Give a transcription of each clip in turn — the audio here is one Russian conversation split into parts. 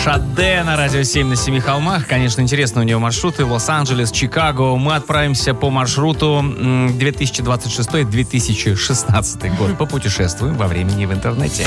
Шаде на Радио 7 на Семи холмах. Конечно, интересно у нее маршруты. Лос-Анджелес, Чикаго. Мы отправимся по маршруту 2026-2016 год. Попутешествуем во времени и в интернете.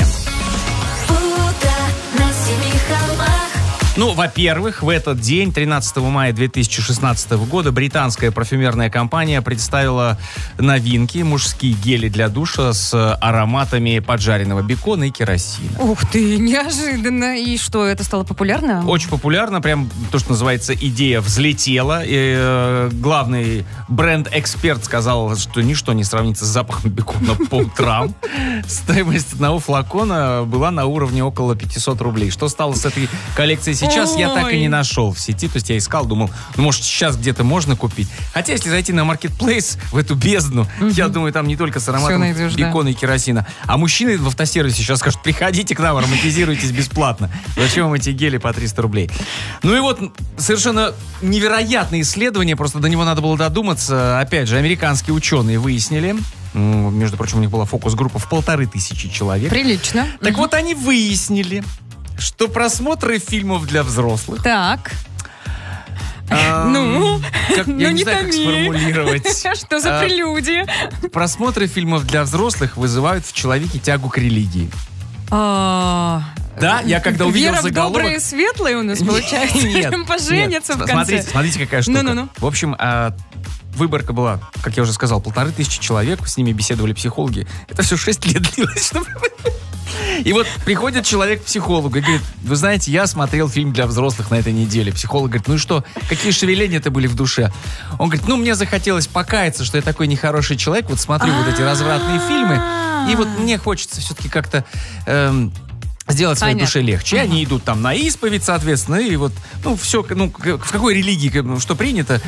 Ну, во-первых, в этот день, 13 мая 2016 года, британская парфюмерная компания представила новинки, мужские гели для душа с ароматами поджаренного бекона и керосина. Ух ты, неожиданно. И что, это стало популярно? Очень популярно, прям то, что называется, идея взлетела. И, главный бренд-эксперт сказал, что ничто не сравнится с запахом бекона по утрам. Стоимость одного флакона была на уровне около 500 рублей. Что стало с этой коллекцией сейчас, я так и не нашел в сети. То есть я искал, думал, ну, может, сейчас где-то можно купить. Хотя, если зайти на Marketplace, в эту бездну, я думаю, там не только с ароматом найдешь, бекона и керосина. А мужчины в автосервисе сейчас скажут, приходите к нам, ароматизируйтесь бесплатно. Зачем вам эти гели по 300 рублей? Ну и вот совершенно невероятное исследование, просто до него надо было додуматься. Опять же, американские ученые выяснили, между прочим, у них была фокус-группа в 1500 человек. Прилично. Так вот, они выяснили, что просмотры фильмов для взрослых... Так. Я не знаю, как сформулировать. Что за прелюдия? Просмотры фильмов для взрослых вызывают в человеке тягу к религии. Да, я когда увидел заголовок... Вера в доброе и светлое у нас получается. Нет. Поженятся в конце. Смотрите, какая штука. В общем, выборка была, как я уже сказал, 1500 человек, с ними беседовали психологи. Это все 6 лет длилось, чтобы... И вот приходит человек к психологу и говорит, вы знаете, я смотрел фильм для взрослых на этой неделе. Психолог говорит, ну и что, какие шевеления-то были в душе? Он говорит, ну мне захотелось покаяться, что я такой нехороший человек, вот смотрю вот эти развратные фильмы, и вот мне хочется все-таки как-то... сделать своей душе легче. И они идут там на исповедь, соответственно, и вот, ну, все, ну, в какой религии, что принято,